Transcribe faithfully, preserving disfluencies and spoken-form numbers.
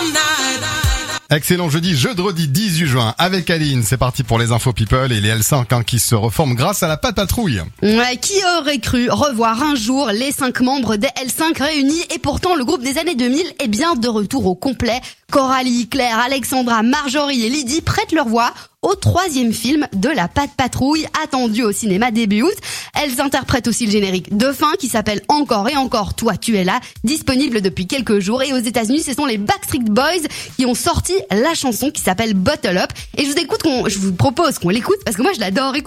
Excellent jeudi, jeudi dix-huit juin avec Aline. C'est parti pour les infos people et les L cinq hein, qui se reforment grâce à la Pat Patrouille. Ouais, qui aurait cru revoir un jour les cinq membres des L cinq réunis, et pourtant le groupe des années deux mille est bien de retour au complet. Coralie, Claire, Alexandra, Marjorie et Lydie prêtent leur voix au troisième film de la Pat Patrouille, attendu au cinéma début août. Elles interprètent aussi le générique de fin qui s'appelle Encore et encore, toi tu es là, disponible depuis quelques jours. Et aux États-Unis, ce sont les Backstreet Boys qui ont sorti la chanson qui s'appelle Bottle Up. Et je vous écoute, qu'on, je vous propose qu'on l'écoute parce que moi je l'adore. Écoute.